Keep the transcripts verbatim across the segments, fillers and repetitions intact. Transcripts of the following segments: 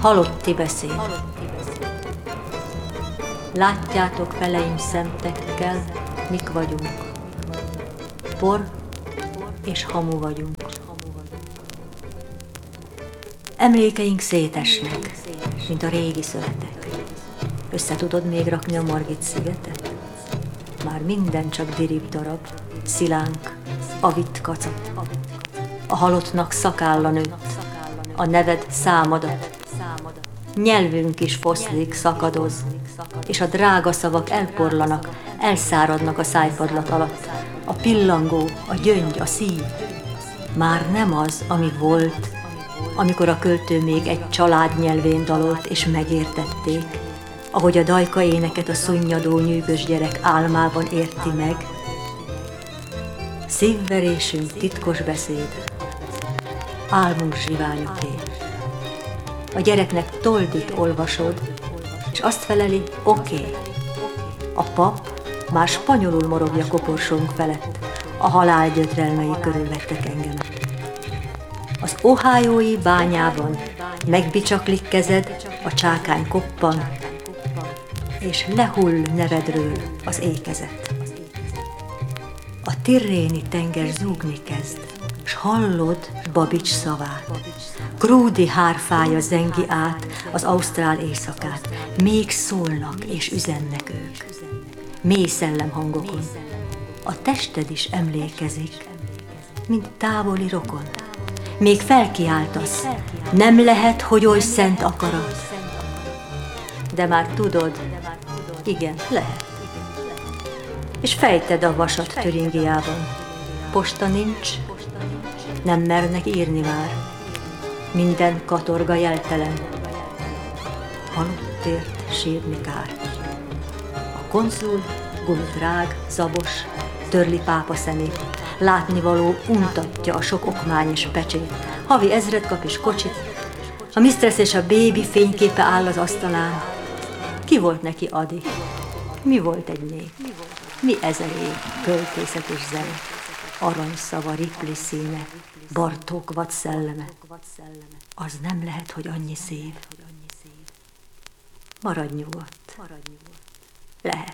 Halotti beszéd. Látjátok feleim szemtekkel, mik vagyunk. Por és hamu vagyunk. Emlékeink szétesnek, mint a régi szövetek. Össze tudod még rakni a Margit szigetet? Már minden csak dirib darab, szilánk, avitt kacat. A halottnak szakálla nőtt, a neved számadat. Nyelvünk is foszlik, szakadoz, és a drága szavak elporlanak, elszáradnak a szájpadlat alatt. A pillangó, a gyöngy, a szív már nem az, ami volt, amikor a költő még egy család nyelvén dalolt és megértették, ahogy a dajka éneket a szunnyadó nyűgös gyerek álmában érti meg. Szívverésünk titkos beszéd, álmunk zsiványoké. A gyereknek toldit olvasod, és azt feleli, oké. Okay. A pap már spanyolul morogja koporsónk felett, a halál gyötrelmei körülvettek engem. Az ohiói bányában megbicsaklik kezed, a csákány koppan, és lehull nevedről az ékezet. A tirréni tenger zúgni kezd, s hallod Babics szavát. Krúdi hárfája zengi át az ausztrál éjszakát, még szólnak és üzennek ők. Mély szellemhangokon. A tested is emlékezik, mint távoli rokon. Még felkiáltasz, nem lehet, hogy oly szent akarat. De már tudod, igen, lehet. És fejted a vasat Türingiában. Posta nincs, nem mernek írni már. Minden katorga jeltelen. Halottért sírni kár. A konzul gumidrág, zabos, törli pápa szemét. Látnivaló untatja a sok okmány és pecsét. Havi ezred kap és kocsit. A misztresz és a bébi fényképe áll az asztalán. Ki volt neki Adi? Mi volt egy nép? Mi ezer év költészet és zene? Aranyszava, Ripley színe, Bartók vad szelleme. Az nem lehet, hogy annyi szép. Maradj nyugodt. Lehet.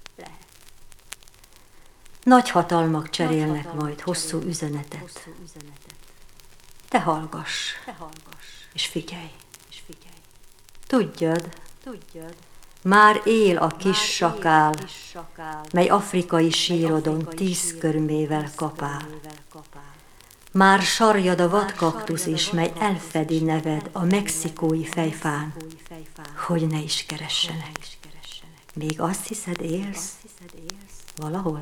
Nagy hatalmak cserélnek majd hosszú üzenetet. Te hallgass, és figyelj. Tudjad, már él a kis sakál, mely afrikai sírodon tíz körmével kapál. Már sarjad a vadkaktusz is, mely elfedi neved a mexikói fejfán, hogy ne is keressenek. Még azt hiszed, élsz? Valahol?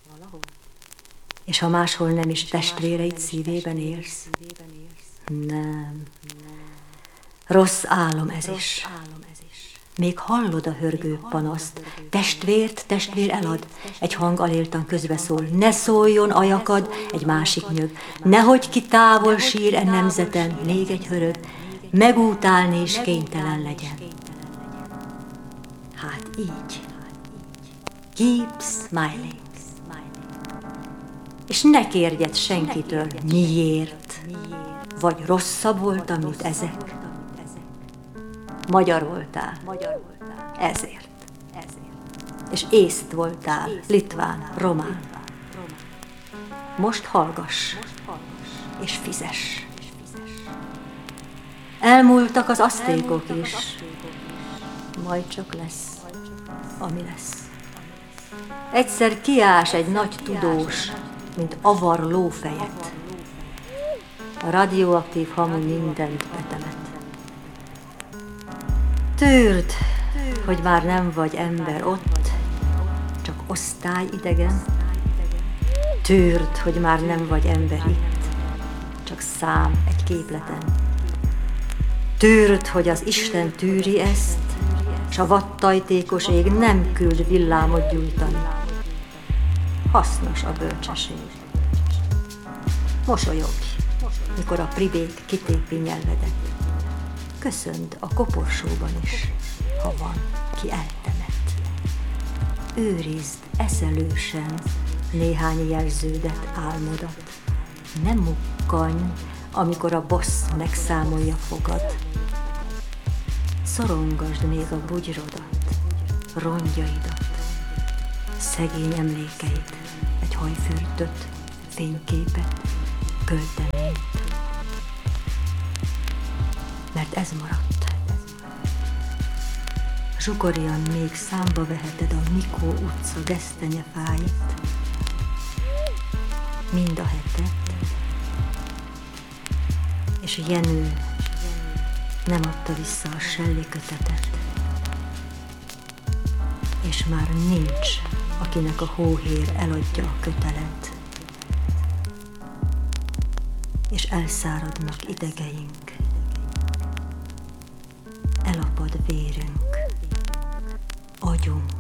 És ha máshol nem is testvéreid szívében élsz? Nem. Rossz álom ez is. Még hallod a hörgő panaszt, testvért testvér elad, egy hang aléltan közbeszól, ne szóljon ajakad, egy másik nyög, nehogy ki távol sír e nemzeten, még egy hörög, megútálni is kénytelen legyen. Hát így. Keep smiling. És ne kérjed senkitől, miért, vagy rosszabb voltam, mint ezek. Magyar voltál, ezért. És észt voltál, litván, román. Most hallgass, és fizess. Elmúltak az asztékok is, majd csak lesz, ami lesz. Egyszer kiás egy nagy tudós, mint avar lófejet. A radioaktív hamu mindent betemet. Tűrd, hogy már nem vagy ember ott, csak osztályidegen. Tűrd, hogy már nem vagy ember itt, csak szám egy képleten. Tűrd, hogy az Isten tűri ezt, s a vadtajtékos ég nem küld villámot gyújtani. Hasznos a bölcsesség. Mosolyogj, mikor a pribék kitépi nyelvedet. Köszönd a koporsóban is, ha van, ki eltemet. Őrizd eszelősen néhány jelződet, álmodat. Nem mukkanj, amikor a bossz megszámolja fogad. Szorongasd még a bugyrodat, rongyaidat, szegény emlékeit, egy hajfürdöt, fényképet, költeményt. Mert ez maradt. Zsugorian még számba veheted a Mikó utca gesztenyefáit, mind a hetet, és Jenő nem adta vissza a Shelley kötetet, és már nincs, akinek a hóhér eladja a kötelet, és elszáradnak idegeink, elapad vérünk, agyunk.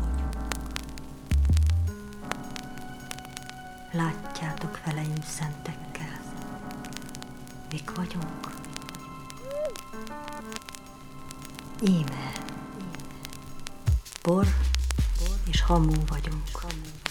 Látjátok veleim szentekkel, mik vagyunk? Íme, bor és hamu vagyunk.